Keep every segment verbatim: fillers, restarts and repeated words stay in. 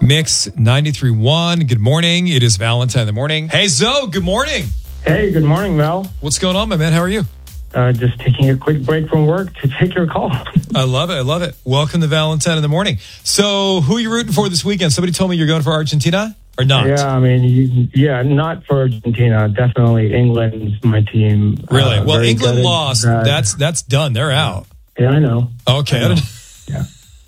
Mix ninety-three point one. Good morning. It is Valentine in the morning. Hey, Zoe, good morning. Hey, good morning, Val. What's going on, my man? How are you? Uh, just taking a quick break from work to take your call. I love it. I love it. Welcome to Valentine in the morning. So who are you rooting for this weekend? Somebody told me you're going for Argentina or not? Yeah, I mean, you, yeah, not for Argentina. Definitely England's my team. Really? Uh, well, very England gutted. lost. Uh, That's that's done. They're out. Yeah, I know. Okay. I know. Yeah.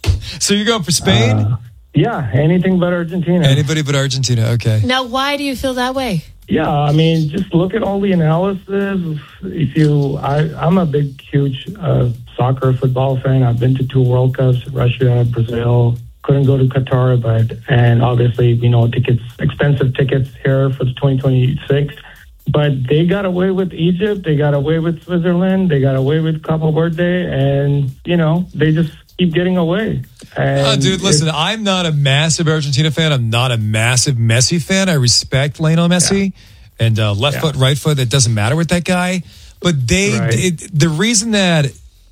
So you're going for Spain? Uh, yeah, anything but Argentina. Anybody but Argentina. Okay. Now, why do you feel that way? Yeah, I mean, just look at all the analysis. If you, I, I'm a big, huge uh, soccer football fan. I've been to two World Cups, Russia, Brazil. Couldn't go to Qatar, but and obviously, you know, tickets, expensive tickets here for the twenty twenty-six. But they got away with Egypt. They got away with Switzerland. They got away with Cabo Verde, and you know, they just keep getting away. And Oh, dude, listen, I'm not a massive Argentina fan. I'm not a massive Messi fan. I respect Lionel Messi yeah. and uh, left yeah. foot, right foot. It doesn't matter with that guy. But they, Right. it, the reason that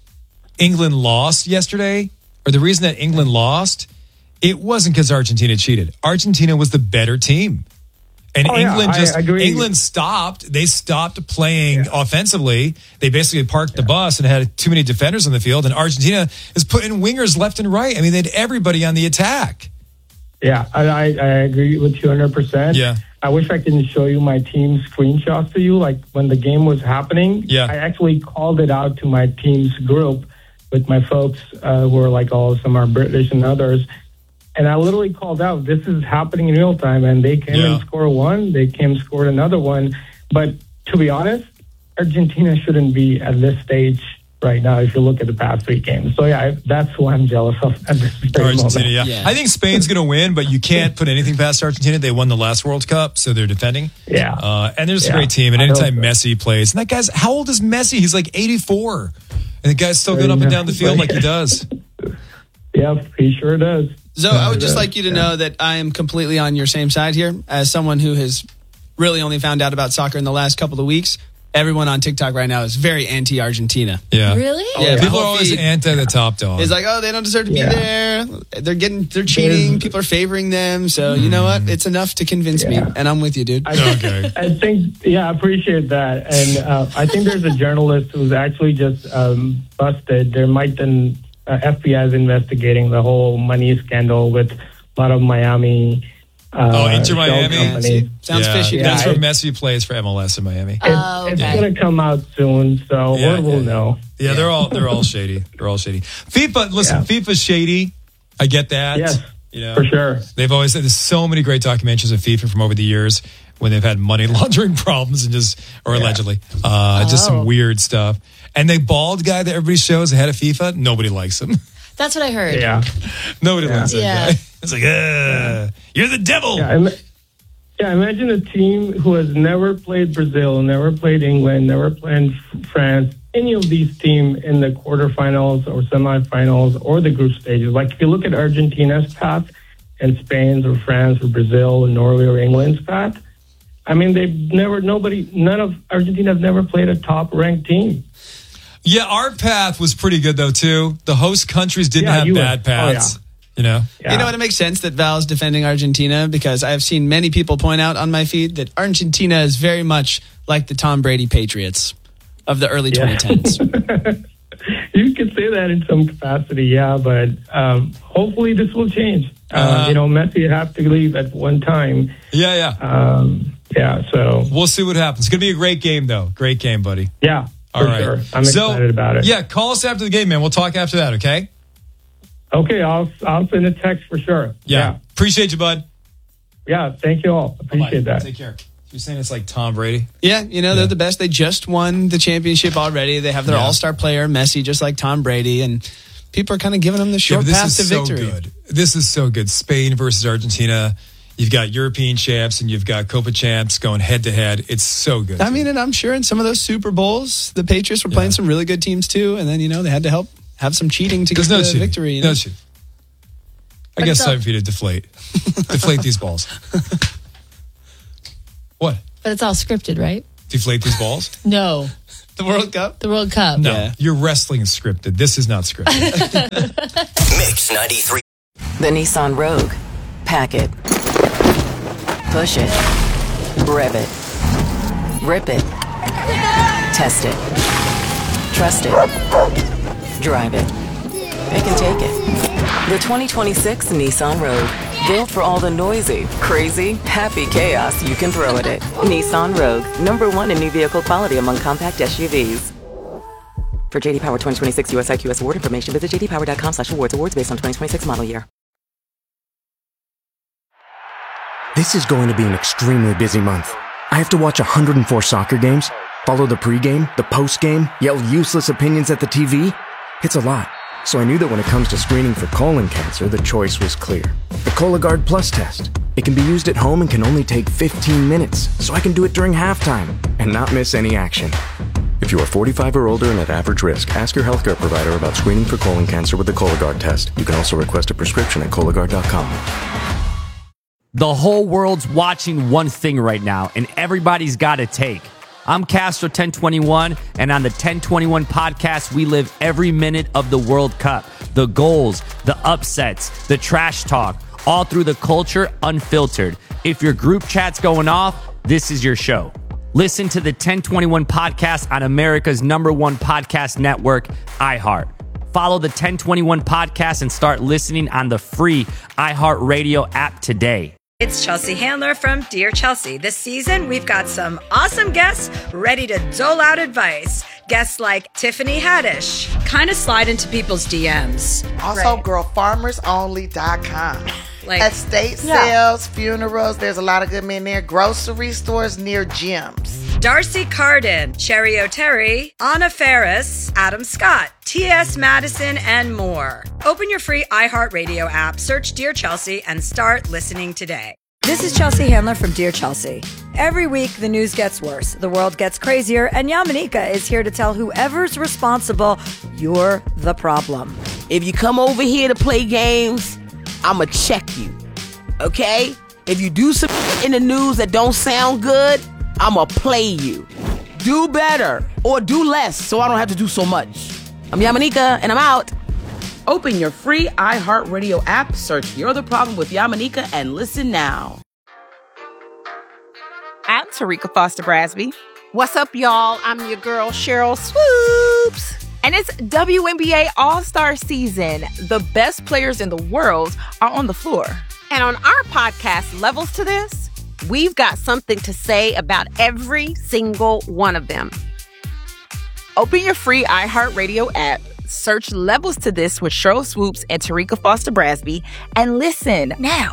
England lost yesterday, or the reason that England lost, it wasn't because Argentina cheated. Argentina was the better team. And Oh, yeah, England I just agree. England stopped. They stopped playing Yeah. offensively. They basically parked the bus and had too many defenders on the field. And Argentina is putting wingers left and right. I mean, they had everybody on the attack. Yeah, I, I, I agree with you one hundred percent. Yeah. I wish I can show you my team's screenshots to you. Like when the game was happening, Yeah. I actually called it out to my team's group with my folks uh, who are like all some are British and others. And I literally called out, this is happening in real time. And they came Yeah. and scored one. They came and scored another one. But to be honest, Argentina shouldn't be at this stage right now if you look at the past three games. So, yeah, I, that's who I'm jealous of at this very Argentina, moment. yeah. Yeah. I think Spain's going to win, but you can't put anything past Argentina. They won the last World Cup, so they're defending. Yeah. Uh, and they're just a Yeah. great team. And I hope anytime so. Messi plays, and that guy's, how old is Messi? He's like eighty-four. And the guy's still going up and down the field like he does. Yeah, he sure does. So I would just like you to know that I am completely on your same side here. As someone who has really only found out about soccer in the last couple of weeks, everyone on TikTok right now is very anti-Argentina. Yeah. Really? Yeah, my People whole are always feed anti the top dog. It's like, oh, they don't deserve to be Yeah. there. They're getting, they're cheating. People are favoring them. So you know what? It's enough to convince Yeah. me, and I'm with you, dude. I, Okay. I think, yeah, I appreciate that. And uh, I think there's a journalist who's actually just um, busted. There might been uh, F B I is investigating the whole money scandal with a lot of Miami. Uh, Oh, Inter shell Miami? companies. Sounds Yeah, fishy. That's Yeah, where I- Messi plays for M L S in Miami. It- Oh, It's okay. going to come out soon, so Yeah, we'll, we'll yeah. know. Yeah, they're all they're all shady. They're all shady. FIFA, listen, Yeah. FIFA's shady. I get that. Yes, You know, for sure. They've always said there's so many great documentaries of FIFA from over the years when they've had money laundering problems and just, or Yeah. allegedly, uh, just some Oh. weird stuff. And the bald guy that everybody shows ahead of FIFA, nobody likes him. That's what I heard. Yeah. Nobody Yeah. likes that Yeah. guy. It's like, uh, you're the devil. Yeah, ima- yeah, imagine a team who has never played Brazil, never played England, never played F- France, any of these teams in the quarterfinals or semifinals or the group stages. Like if you look at Argentina's path and Spain's or France or Brazil or Norway or England's path, I mean, they've never, nobody, none of Argentina's never played a top ranked team. Yeah, our path was pretty good though too. The host countries didn't Yeah, have you bad were- paths. oh, You know, Yeah. You know what? It makes sense that Val's defending Argentina because I've seen many people point out on my feed that Argentina is very much like the Tom Brady Patriots of the early Yeah. twenty tens. You could say that in some capacity, yeah, but um, hopefully this will change. Uh, Uh-huh. you know, Messi have to leave at one time. yeah, yeah. Um, yeah, so We'll see what happens. It's gonna be a great game though. Great game, buddy. yeah, All for right. sure. I'm So, excited about it. Yeah, call us after the game, man. We'll talk after that. Okay. Okay, I'll I'll send a text for sure. Yeah. Yeah, Appreciate you, bud. yeah. Thank you all. Appreciate Bye-bye. that. Take care. You're saying it's like Tom Brady? Yeah, you know, they're the best. They just won the championship already. They have their Yeah. all-star player, Messi, just like Tom Brady, and people are kind of giving them the Yeah, short but this path is to so victory. good. This is so good. Spain versus Argentina. You've got European champs and you've got Copa champs going head to head. It's so good. I mean, and I'm sure in some of those Super Bowls, the Patriots were playing Yeah. some really good teams too, and then, you know, they had to help have some cheating to There's get no the cheating. victory. You know? No cheating. I But guess it's time all- for you to deflate. Deflate these balls. What? But it's all scripted, right? Deflate these balls? No. The World Cup? The World Cup. No. Yeah. Your wrestling is scripted. This is not scripted. Mix ninety-three. The Nissan Rogue. Pack it. Push it. Rev it. Rip it. Test it. Trust it. Drive it. Pick and take it. The twenty twenty-six Nissan Rogue. Built for all the noisy, crazy, happy chaos you can throw at it. Nissan Rogue. Number one in new vehicle quality among compact S U Vs. For J D Power twenty twenty-six U S I Q S award information, visit j d power dot com slash awards. Awards based on twenty twenty-six model year. This is going to be an extremely busy month. I have to watch one hundred four soccer games, follow the pregame, the postgame, yell useless opinions at the T V. It's a lot. So I knew that when it comes to screening for colon cancer, the choice was clear. The Cologuard Plus test. It can be used at home and can only take fifteen minutes, so I can do it during halftime and not miss any action. If you are forty-five or older and at average risk, ask your healthcare provider about screening for colon cancer with the Cologuard test. You can also request a prescription at Cologuard dot com. The whole world's watching one thing right now, and everybody's got a take. I'm Castro ten twenty-one, and on the ten twenty-one podcast, we live every minute of the World Cup. The goals, the upsets, the trash talk, all through the culture unfiltered. If your group chat's going off, this is your show. Listen to the ten twenty-one podcast on America's number one podcast network, iHeart. Follow the ten twenty-one podcast and start listening on the free iHeartRadio app today. It's Chelsea Handler from Dear Chelsea. This season, we've got some awesome guests ready to dole out advice. Guests like Tiffany Haddish, kind of slide into people's D Ms. Also, right. girl farmers only dot com. Like, estate yeah. sales, funerals, there's a lot of good men there. Grocery stores near gyms. Darcy Carden, Cherry O'Terry, Anna Ferris, Adam Scott, T S Madison, and more. Open your free iHeartRadio app, search Dear Chelsea, and start listening today. This is Chelsea Handler from Dear Chelsea. Every week, the news gets worse, the world gets crazier, and Yamanika is here to tell whoever's responsible, you're the problem. If you come over here to play games, I'ma check you, okay? If you do some in the news that don't sound good, I'ma play you. Do better or do less so I don't have to do so much. I'm Yamanika and I'm out. Open your free iHeartRadio app, search You're the Problem with Yamanika, and listen now. I'm Tarika Foster Brasby. What's up, y'all? I'm your girl, Cheryl Swoops. And it's W N B A All-Star season. The best players in the world are on the floor. And on our podcast, Levels to This, we've got something to say about every single one of them. Open your free iHeartRadio app, search Levels to This with Cheryl Swoops and Tarika Foster Brasby, and listen now.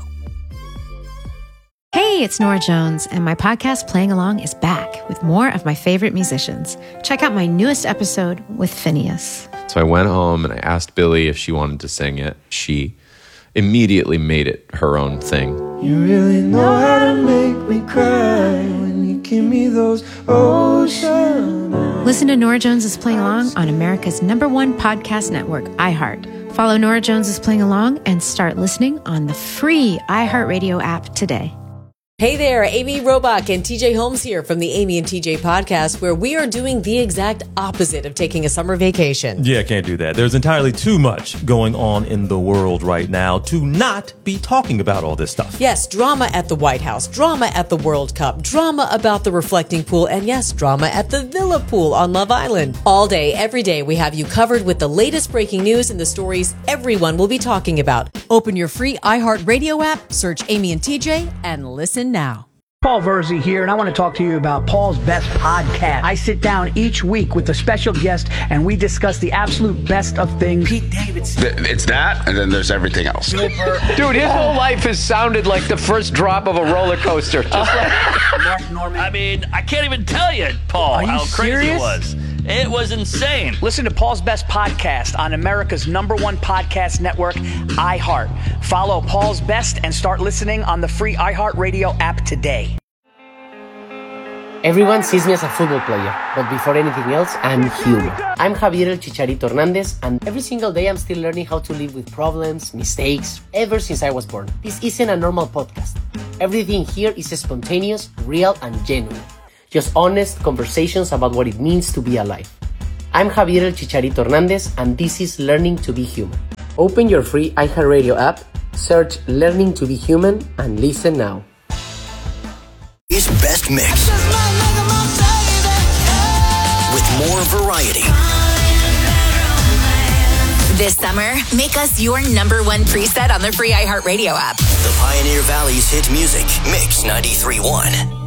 Hey, it's Nora Jones, and my podcast Playing Along is back with more of my favorite musicians. Check out my newest episode with Phineas. So I went home and I asked Billy if she wanted to sing it. She immediately made it her own thing. You really know how to make me cry when you give me those ocean eyes. Listen to Nora Jones is Playing Along on America's number one podcast network, iHeart. Follow Nora Jones is Playing Along and start listening on the free iHeartRadio app today. Hey there, Amy Robach and T J Holmes here from the Amy and T J podcast, where we are doing the exact opposite of taking a summer vacation. Yeah, can't do that. There's entirely too much going on in the world right now to not be talking about all this stuff. Yes, drama at the White House, drama at the World Cup, drama about the reflecting pool, and yes, drama at the Villa pool on Love Island. All day, every day, we have you covered with the latest breaking news and the stories everyone will be talking about. Open your free iHeartRadio app, search Amy and T J, and listen now. Paul Verzi here, and I want to talk to you about Paul's Best Podcast. I sit down each week with a special guest, and we discuss the absolute best of things. Pete Davidson. It's that, and then there's everything else. Dude, his whole life has sounded like the first drop of a roller coaster. Just like Mark Norman. I mean, I can't even tell you, Paul, you how crazy serious? it was. It was insane. Listen to Paul's Best Podcast on America's number one podcast network, iHeart. Follow Paul's Best and start listening on the free iHeartRadio app today. Everyone sees me as a football player, but before anything else, I'm human. I'm Javier El Chicharito Hernandez, and every single day I'm still learning how to live with problems, mistakes, ever since I was born. This isn't a normal podcast. Everything here is spontaneous, real, and genuine. Just honest conversations about what it means to be alive. I'm Javier El Chicharito Hernandez, and this is Learning to be Human. Open your free iHeartRadio app, Search Learning to be Human and listen now. Is Best Mix. With more variety. This summer, make us your number one preset on the free iHeartRadio app. The Pioneer Valley's hit music, Mix ninety-three point one.